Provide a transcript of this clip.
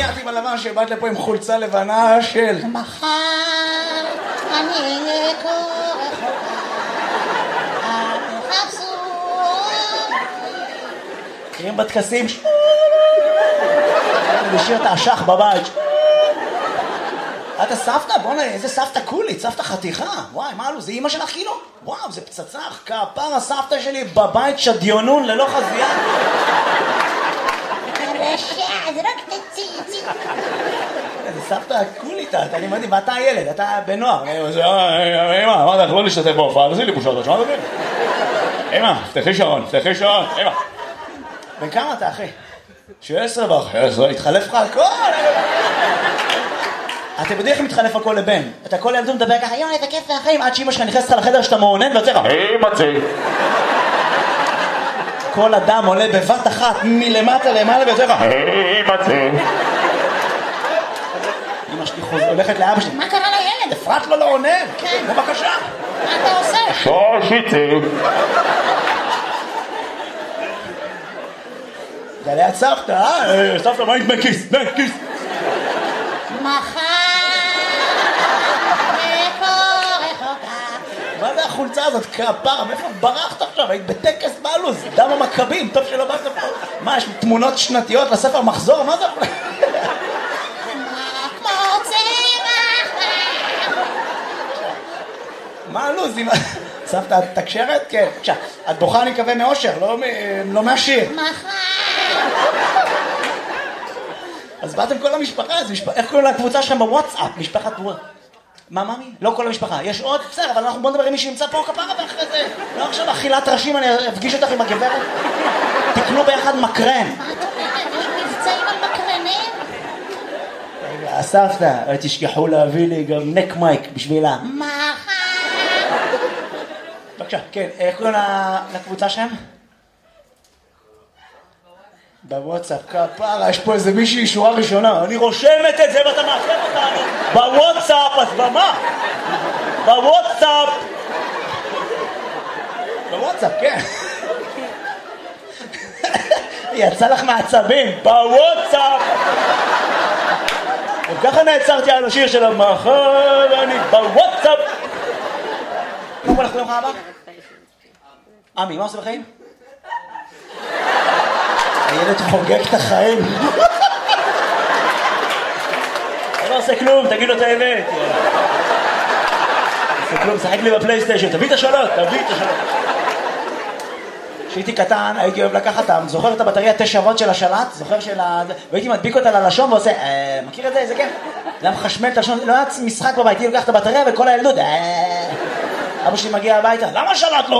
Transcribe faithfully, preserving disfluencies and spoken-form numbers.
נזכרתי בלבן שבאת לפה עם חולצה לבנה של מחר אני אהיה כה רחוקה, אל תחפשו. מכירים בטקסים? אני משאיר את האשך בבית. אתה סבתא? בוא'נה, איזה סבתא קולית, סבתא חתיכה. וואי, מה לו, זה אמא שלך כאילו? וואו, זה פצצה, כפר הסבתא שלי בבית שדיונון ללא חזייה. הרשע, זה רק תציצי. זה סבתא קולית, אני מדהים, ואתה הילד, אתה בנוער. אמא, אמרת לך לא להשתתף בהופעה, תעשי לי בושות, תשמע דברים. אמא, פתחי שעון, פתחי שעון, אמא. בן כמה אתה, אחי? שש עשרה וחצי, התחלף לך הכל. אתה יודעים איך מתחלף הכל לבן? אתה כל ילדות מדבר ככה, יואי, איזה כיף מהחיים, עד שאמא שלך נכנסת לך לחדר שאתה מעונן ויוצא לך, היי מצי. כל אדם עולה בבת אחת מלמטה למעלה ויוצא לך, היי מצי. אמא שלי הולכת לאבא שלי, מה קרה לילד? אפרת לו לא עונן. כן. בבקשה. מה אתה עושה? שושיצי. זה ליד סבתא, אה? סבתא, מה עם כיס? דמי כיס. מחר כה רחוקה. מה זה החולצה הזאת? כפרה, מאיפה ברחת עכשיו? היית בטקס בלוז, דם המכבים, טוב שלא באת פה. מה, יש תמונות שנתיות לספר מחזור? מה זה? מה הלוז? סבתא, את תקשרת? כן. בבקשה, את בוכה אני מקווה מאושר, לא מהשיר. מחר. אז באתם כל המשפחה, איך קוראים לקבוצה שלכם בוואטסאפ? משפחת וואט. מה, מאמי? לא כל המשפחה. יש עוד? בסדר, אבל אנחנו בוא נדבר עם מי שנמצא פה כפרה ואחרי זה. לא עכשיו אכילת ראשים, אני אפגיש אותך עם הגברת. תקנו ביחד מקרן. מה את אומרת? יש מבצעים על מקרנים? רגע, סבתא, תשכחו להביא לי גם נק מייק בשבילה. מחר. בבקשה, כן, איך קוראים לקבוצה שלהם? בוואטסאפ, כפרה, יש פה איזה מישהי שורה ראשונה, אני רושמת את זה ואתה מאפשר אותנו בוואטסאפ, אז במה? בוואטסאפ בוואטסאפ, כן. יצא לך מעצבים, בוואטסאפ. וככה נעצרתי על השיר של המחר, אני בוואטסאפ. מה קורה לך ביום הבא? עמי, מה עושה בחיים? הילד חוגג את החיים. אני לא עושה כלום, תגיד לו את האמת. עושה כלום, שחק לי בפלייסטיישן, תביא את השאלות, תביא את השאלות. כשהייתי קטן, הייתי אוהב לקחת, זוכר את הבטריה תשע וולט של השלט? זוכר של ה... והייתי מדביק אותה ללשון ועושה, מכיר את זה? איזה כן? זה היה מחשמל את הלשון, לא היה משחק בבית, הייתי לוקח את הבטריה וכל הילדות, אבא שלי מגיע הביתה, למה שלט לא